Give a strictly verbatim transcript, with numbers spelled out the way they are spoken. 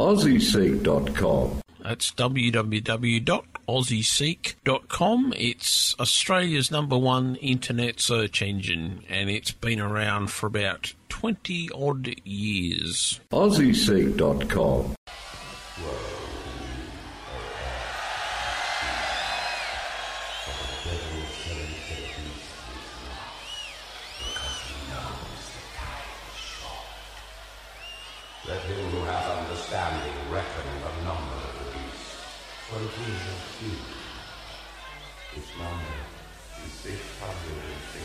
aussie seek dot com. That's w w w dot aussie seek dot com. It's Australia's number one internet search engine, and it's been around for about twenty odd years. aussie seek dot com. Let him who hath understanding reckon the number of the beast, for it is a few. Its number is six hundred and sixty.